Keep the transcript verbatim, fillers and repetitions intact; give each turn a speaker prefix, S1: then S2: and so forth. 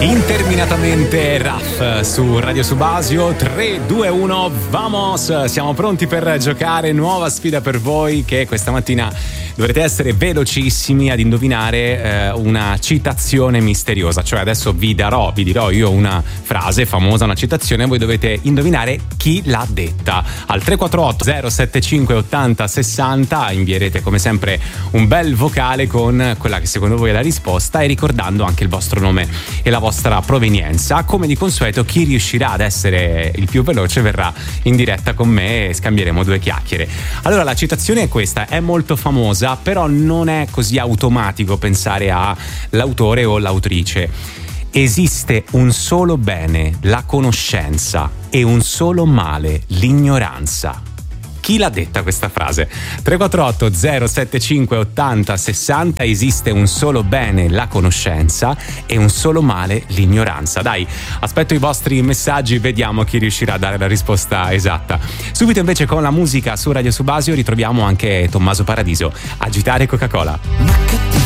S1: Interminatamente Raff su Radio Subasio. Tre, due, uno, vamos! Siamo pronti per giocare. Nuova sfida per voi, che questa mattina dovrete essere velocissimi ad indovinare eh, una citazione misteriosa. Cioè adesso vi darò, vi dirò io una frase famosa, una citazione, e voi dovete indovinare chi l'ha detta. Al tre quattro otto zero sette cinque ottanta sessanta invierete come sempre un bel vocale con quella che secondo voi è la risposta, e ricordando anche il vostro nome e la vostra provenienza. Come di consueto, chi riuscirà ad essere il più veloce verrà in diretta con me e scambieremo due chiacchiere. Allora, la citazione è questa, è molto famosa, però non è così automatico pensare all'autore o l'autrice. Esiste un solo bene, la conoscenza, e un solo male, l'ignoranza. Chi l'ha detta questa frase? tre quattro otto zero sette cinque ottanta sessanta. Esiste un solo bene, la conoscenza, e un solo male, l'ignoranza. Dai, aspetto i vostri messaggi, vediamo chi riuscirà a dare la risposta esatta. Subito invece con la musica su Radio Subasio ritroviamo anche Tommaso Paradiso, Agitare Coca-Cola.